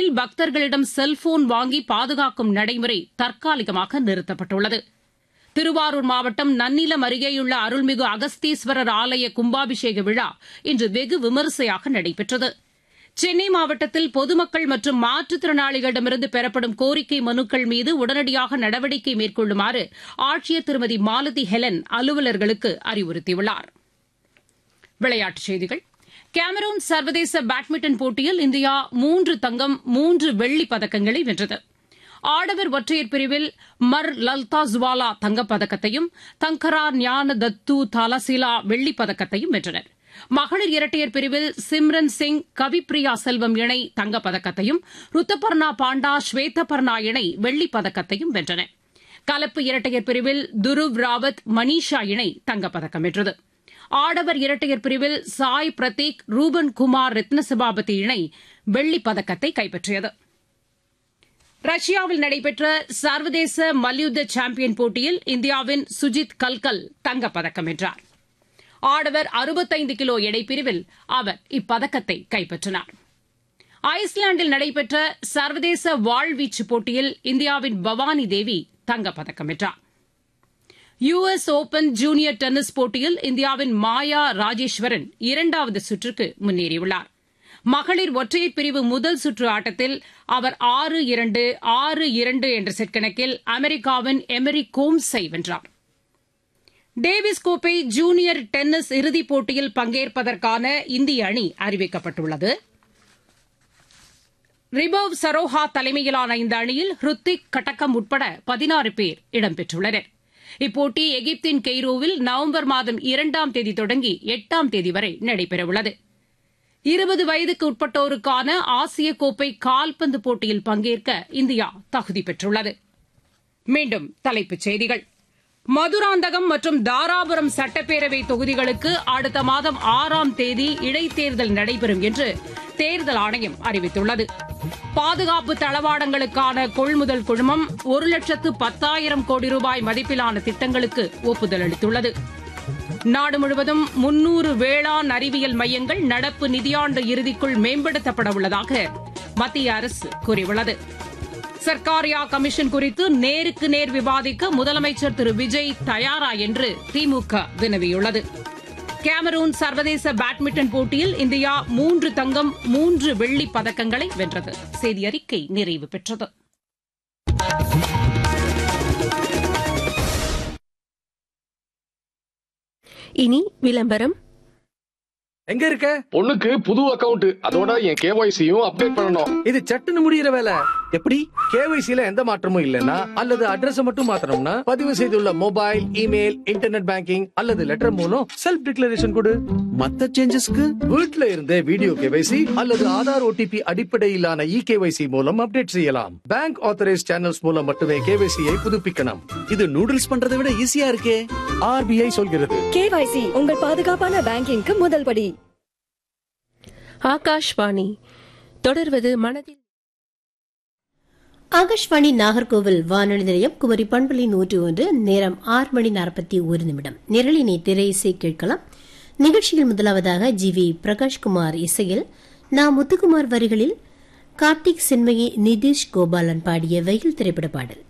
கோவில்களில் பக்தர்களிடம் செல்போன் வாங்கி பாதுகாக்கும் நடைமுறை தற்காலிகமாக நிறுத்தப்பட்டுள்ளது. திருவாரூர் மாவட்டம் நன்னிலம் அருகேயுள்ள அருள்மிகு அகஸ்தீஸ்வரர் ஆலய கும்பாபிஷேக விழா இன்று வெகு விமரிசையாக நடைபெற்றது. சென்னை மாவட்டத்தில் பொதுமக்கள் மற்றும் மாற்றுத்திறனாளிகளிடமிருந்து பெறப்படும் கோரிக்கை மனுக்கள் மீது உடனடியாக நடவடிக்கை மேற்கொள்ளுமாறு ஆட்சியர் திருமதி மாலதி ஹெலன் அலுவலர்களுக்கு அறிவுறுத்தியுள்ளார். விளையாட்டுச் செய்திகள். கேமரூன் சர்வதேச பேட்மிண்டன் போட்டியில் இந்தியா 3 தங்கம் 3 வெள்ளிப் பதக்கங்களை வென்றது. ஆடவர் ஒற்றையர் பிரிவில் மர் லல்தாஸ்வாலா தங்கப்பதக்கத்தையும் தங்கரா ஞான தத்து தாலசீலா வெள்ளிப் பதக்கத்தையும் வென்றனர். மகளிர் இரட்டையர் பிரிவில் சிம்ரன் சிங் கவிப்ரியா செல்வம் இணை தங்கப்பதக்கத்தையும் ருத்தபர்ணா பாண்டா ஸ்வேதபர்ணா இணை வெள்ளிப் பதக்கத்தையும் வென்றன. கலப்பு இரட்டையர் பிரிவில் துருவ் ராவத் மனிஷா இணை தங்கப்பதக்கம் வென்றது. ஆடவர் இரட்டையர் பிரிவில் சாய் பிரதீக் ரூபன் குமார் ரத்னசபாபதி இணை வெள்ளிப் பதக்கத்தை கைப்பற்றியது. ரஷ்யாவில் நடைபெற்ற சர்வதேச மல்யுத்த சாம்பியன் போட்டியில் இந்தியாவின் சுஜித் கல்கல் தங்கப்பதக்கம் வென்றார். ஆடவர் 65 கிலோ எடைப்பிரிவில் அவர் இப்பதக்கத்தை கைப்பற்றினார். ஐஸ்லாந்தில் நடைபெற்ற சர்வதேச வாழ்வீச்சு போட்டியில் இந்தியாவின் பவானி தேவி தங்கப்பதக்கம் வென்றார். US ஓபன் ஜூனியர் டென்னிஸ் போட்டியில் இந்தியாவின் மாயா ராஜேஸ்வரன் 2வது சுற்றுக்கு முன்னேறியுள்ளார். மகளிர் ஒற்றையர் பிரிவு முதல் சுற்று ஆட்டத்தில் அவர் 6-2, 6-2 என்ற செட் கணக்கில் அமெரிக்காவின் எமரி கோம்ஸை வென்றார். டேவிஸ் கோப்பை ஜூனியர் டென்னிஸ் இறுதிப் போட்டியில் பங்கேற்பதற்கான இந்திய அணி அறிவிக்கப்பட்டுள்ளது. ரிபவ் சரோஹா தலைமையிலான இந்த அணியில் ஹிருத்திக் கட்டக்கம் உட்பட 16 பேர் இடம்பெற்றுள்ளனர். இப்போட்டி எகிப்தின் கெய்ரோவில் நவம்பர் மாதம் 2ஆம் தேதி தொடங்கி 8ஆம் தேதி வரை நடைபெறவுள்ளது. 20 வயதுக்கு உட்பட்டோருக்கான ஆசிய கோப்பை கால்பந்து போட்டியில் பங்கேற்க இந்தியா தகுதி பெற்றுள்ளது. மீண்டும் தலைப்புச் செய்திகள். மதுராந்தகம் மற்றும் தாராபுரம் சட்டப்பேரவை தொகுதிகளுக்கு அடுத்த மாதம் 6ஆம் தேதி இடைத்தேர்தல் நடைபெறும் என்று தேர்தல் ஆணையம் அறிவித்துள்ளது. பாதுகாப்பு தளவாடங்களுக்கான கொள்முதல் குழுமம் 1,10,000 கோடி ரூபாய் மதிப்பிலான திட்டங்களுக்கு ஒப்புதல் அளித்துள்ளது. நாடு முழுவதும் 300 வேளாண் அறிவியல் மையங்கள் நடப்பு நிதியாண்டு இறுதிக்குள் மேம்படுத்தப்பட உள்ளதாக மத்திய அரசு கூறியுள்ளது. சர்க்காரியா கமிஷன் குறித்து நேருக்கு நேர் விவாதிக்க முதலமைச்சர் திரு விஜய் தயாரா என்று திமுக வினவியுள்ளது. கேமரூன் சர்வதேச பேட்மிண்டன் போட்டியில் இந்தியா 3 தங்கம் 3 வெள்ளிப் பதக்கங்களை வென்றது. செய்தி அறிக்கை நிறைவு பெற்றது. இனி விளம்பரம். எங்க இருக்க? பொண்ணுக்கு புது அக்கவுண்ட், அதோட என் கேஒய்சியும் அப்டேட் பண்ணணும். இது சட்டுன்னு முடியற வேலை. எப்படி? கேஒய்சில எந்த மாற்றமும் இல்லனா அல்லது அட்ரஸ் மட்டும் மாத்தணும்னா பதிவு செய்துள்ள மொபைல், இமெயில், இன்டர்நெட் பேங்கிங் அல்லது லெட்டர் மூலம் செல்ஃப் டிக்ளரேஷன் கொடு. மத்த சேஞ்சஸ்க்கு வீட்ல இருந்தே வீடியோ கேஒய்சி அல்லது ஆதார் ஓடிபி அடிப்படையிலான இகேஒய்சி மூலம் அப்டேட் செய்யலாம். பேங்க் ஆத்தரைஸ் சேனல்ஸ் மூலம் மட்டுமே கேஒய்சியை புதுப்பிக்கணும். இது நூடுல்ஸ் பண்றதை விட ஈஸியா இருக்கே. ஆர்பிஐ சொல்கிறது. கேஒய்சி உங்கள் பாதுகாப்பான பேங்கிங்க்கு முதல் படி. ஆகாஷ்வாணி தொடர்வது மனதில். ஆகாஷ்வாணி நாகர்கோவில் வானொலி நிலையம் குமரி பண்பலை 101. நேரம் 6:41. நிரலினை திரை இசை கேட்கலாம். நிகழ்ச்சியில் முதலாவதாக ஜி.வி. பிரகாஷ்குமார் இசையில் முத்துக்குமார் வரிகளில் கார்த்திக் சின்மயி நிதிஷ் கோபாலன் பாடிய வெயில் திரைப்பட பாடல்.